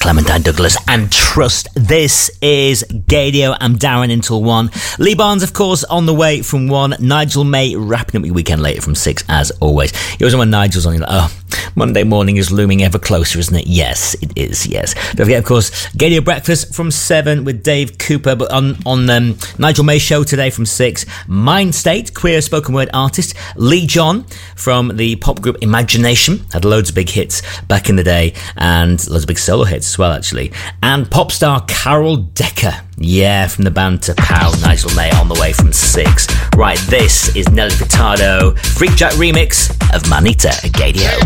Clementine Douglas and Trust. This is Gaydio. I'm Darren until 1. Lee Barnes, of course, on the way from 1. Nigel May wrapping up your weekend later from 6, as always. You always know when Nigel's on, you're like, oh, Monday morning is looming ever closer, isn't it? Yes, it is, yes. Don't forget, of course, Gaydio Breakfast from 7 with Dave Cooper, but on Nigel May's show today from 6, Mind State, queer spoken word artist, Lee John from the pop group Imagination, had loads of big hits back in the day, and loads of big solo hits as well, actually, and pop star Carol Decker, yeah, from the band To Pow, Nigel May on the way from 6. Right, this is Nelly Furtado, Freak Jack remix of Manita at Gaydio.